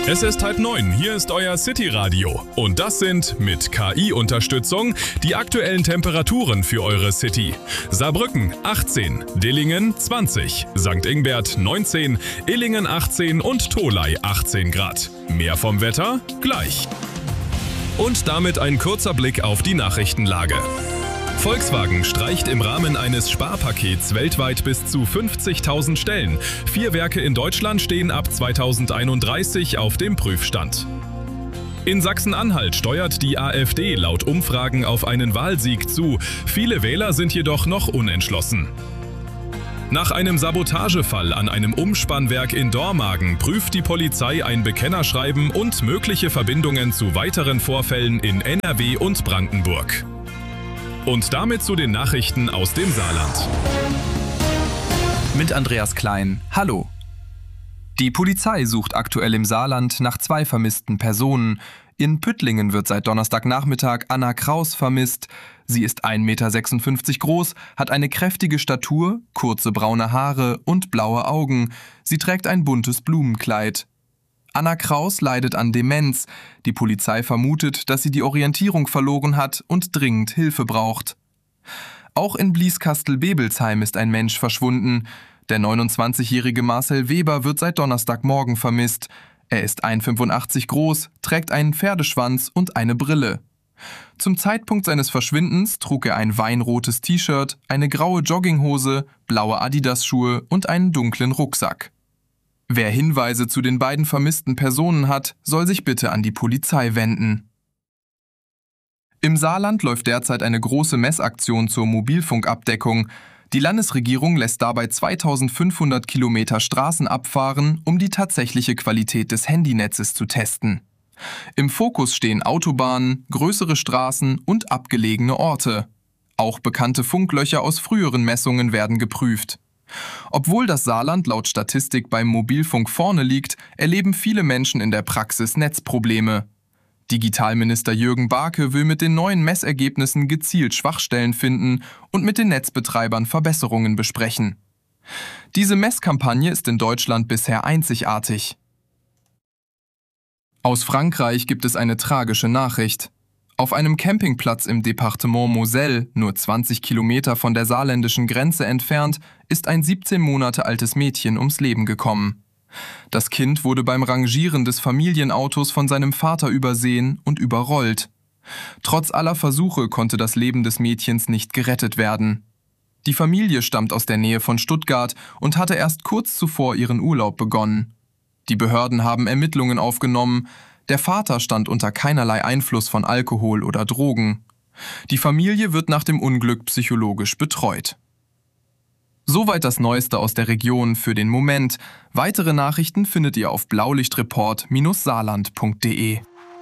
Es ist 8:30, hier ist euer City-Radio. Und das sind mit KI-Unterstützung die aktuellen Temperaturen für eure City. Saarbrücken 18, Dillingen 20, St. Ingbert 19, Illingen 18 und Tholey 18 Grad. Mehr vom Wetter gleich. Und damit ein kurzer Blick auf die Nachrichtenlage. Volkswagen streicht im Rahmen eines Sparpakets weltweit bis zu 50.000 Stellen. 4 Werke in Deutschland stehen ab 2031 auf dem Prüfstand. In Sachsen-Anhalt steuert die AfD laut Umfragen auf einen Wahlsieg zu. Viele Wähler sind jedoch noch unentschlossen. Nach einem Sabotagefall an einem Umspannwerk in Dormagen prüft die Polizei ein Bekennerschreiben und mögliche Verbindungen zu weiteren Vorfällen in NRW und Brandenburg. Und damit zu den Nachrichten aus dem Saarland. Mit Andreas Klein. Hallo. Die Polizei sucht aktuell im Saarland nach 2 vermissten Personen. In Püttlingen wird seit Donnerstagnachmittag Anna Kraus vermisst. Sie ist 1,56 Meter groß, hat eine kräftige Statur, kurze braune Haare und blaue Augen. Sie trägt ein buntes Blumenkleid. Anna Kraus leidet an Demenz. Die Polizei vermutet, dass sie die Orientierung verloren hat und dringend Hilfe braucht. Auch in Blieskastel-Bebelsheim ist ein Mensch verschwunden. Der 29-jährige Marcel Weber wird seit Donnerstagmorgen vermisst. Er ist 1,85 Meter groß, trägt einen Pferdeschwanz und eine Brille. Zum Zeitpunkt seines Verschwindens trug er ein weinrotes T-Shirt, eine graue Jogginghose, blaue Adidas-Schuhe und einen dunklen Rucksack. Wer Hinweise zu den beiden vermissten Personen hat, soll sich bitte an die Polizei wenden. Im Saarland läuft derzeit eine große Messaktion zur Mobilfunkabdeckung. Die Landesregierung lässt dabei 2500 Kilometer Straßen abfahren, um die tatsächliche Qualität des Handynetzes zu testen. Im Fokus stehen Autobahnen, größere Straßen und abgelegene Orte. Auch bekannte Funklöcher aus früheren Messungen werden geprüft. Obwohl das Saarland laut Statistik beim Mobilfunk vorne liegt, erleben viele Menschen in der Praxis Netzprobleme. Digitalminister Jürgen Barke will mit den neuen Messergebnissen gezielt Schwachstellen finden und mit den Netzbetreibern Verbesserungen besprechen. Diese Messkampagne ist in Deutschland bisher einzigartig. Aus Frankreich gibt es eine tragische Nachricht. Auf einem Campingplatz im Departement Moselle, nur 20 Kilometer von der saarländischen Grenze entfernt, ist ein 17 Monate altes Mädchen ums Leben gekommen. Das Kind wurde beim Rangieren des Familienautos von seinem Vater übersehen und überrollt. Trotz aller Versuche konnte das Leben des Mädchens nicht gerettet werden. Die Familie stammt aus der Nähe von Stuttgart und hatte erst kurz zuvor ihren Urlaub begonnen. Die Behörden haben Ermittlungen aufgenommen. Der Vater stand unter keinerlei Einfluss von Alkohol oder Drogen. Die Familie wird nach dem Unglück psychologisch betreut. Soweit das Neueste aus der Region für den Moment. Weitere Nachrichten findet ihr auf blaulichtreport-saarland.de.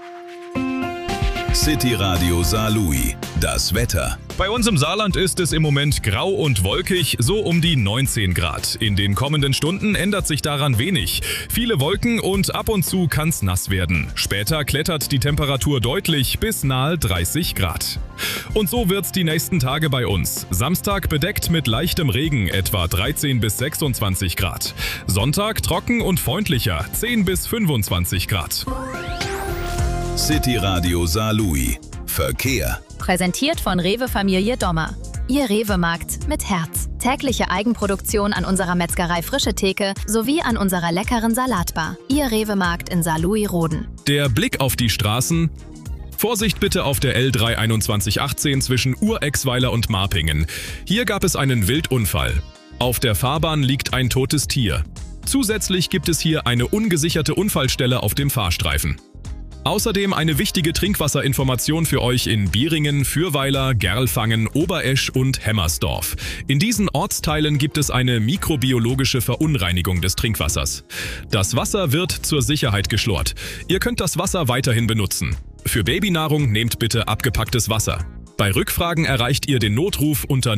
City Radio Saarlouis. Das Wetter. Bei uns im Saarland ist es im Moment grau und wolkig, so um die 19 Grad. In den kommenden Stunden ändert sich daran wenig. Viele Wolken und ab und zu kann's nass werden. Später klettert die Temperatur deutlich bis nahe 30 Grad. Und so wird's die nächsten Tage bei uns. Samstag bedeckt mit leichtem Regen, etwa 13 bis 26 Grad. Sonntag trocken und freundlicher, 10 bis 25 Grad. City Radio Saarlouis. Verkehr. Präsentiert von Rewe Familie Dommer. Ihr Rewe-Markt mit Herz. Tägliche Eigenproduktion an unserer Metzgerei Frische Theke sowie an unserer leckeren Salatbar. Ihr Rewe-Markt in Saarlouis-Roden. Der Blick auf die Straßen. Vorsicht bitte auf der L32118 zwischen Urexweiler und Marpingen. Hier gab es einen Wildunfall. Auf der Fahrbahn liegt ein totes Tier. Zusätzlich gibt es hier eine ungesicherte Unfallstelle auf dem Fahrstreifen. Außerdem eine wichtige Trinkwasserinformation für euch in Bieringen, Fürweiler, Gerlfangen, Oberesch und Hemmersdorf. In diesen Ortsteilen gibt es eine mikrobiologische Verunreinigung des Trinkwassers. Das Wasser wird zur Sicherheit geschlort. Ihr könnt das Wasser weiterhin benutzen. Für Babynahrung nehmt bitte abgepacktes Wasser. Bei Rückfragen erreicht ihr den Notruf unter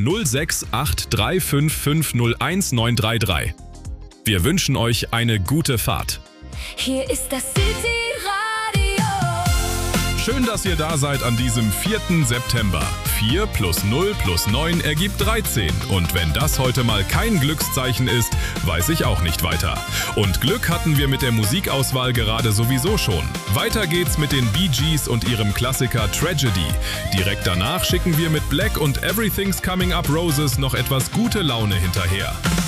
06835501933. Wir wünschen euch eine gute Fahrt. Hier ist das City Radio. Schön, dass ihr da seid an diesem 4. September. 4 plus 0 plus 9 ergibt 13. Und wenn das heute mal kein Glückszeichen ist, weiß ich auch nicht weiter. Und Glück hatten wir mit der Musikauswahl gerade sowieso schon. Weiter geht's mit den Bee Gees und ihrem Klassiker Tragedy. Direkt danach schicken wir mit Black und Everything's Coming Up Roses noch etwas gute Laune hinterher.